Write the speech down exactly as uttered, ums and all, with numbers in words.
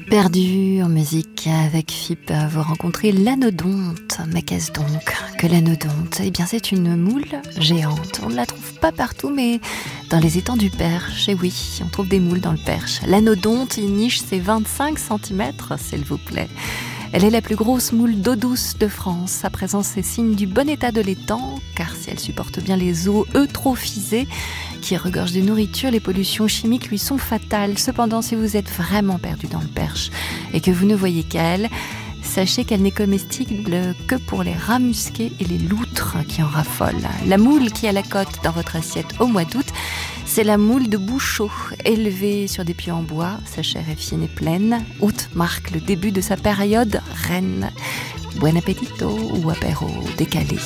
Perdu en musique avec F I P, vous rencontrez l'anodonte. Mais qu'est-ce donc que l'anodonte ? Eh bien, c'est une moule géante. On ne la trouve pas partout, mais dans les étangs du Perche. Et oui, on trouve des moules dans le Perche. L'anodonte, il niche ses vingt-cinq centimètres, s'il vous plaît. Elle est la plus grosse moule d'eau douce de France. Sa présence est signe du bon état de l'étang, car si elle supporte bien les eaux eutrophisées, qui regorgent de nourriture, les pollutions chimiques lui sont fatales. Cependant, si vous êtes vraiment perdu dans le Perche et que vous ne voyez qu'elle, sachez qu'elle n'est comestible que pour les rats musqués et les loutres qui en raffolent. La moule qui a la cote dans votre assiette au mois d'août, c'est la moule de Bouchot, élevée sur des pieux en bois. Sa chair est fine et pleine. Août marque le début de sa période reine. Buen appetito ou apéro décalé.